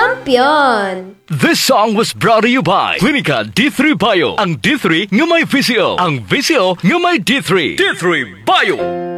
Champion! This song was brought to you by Clinica D3 Bio. Ang D3 nga may VCO. Ang VCO nga may D3. D3 Bio!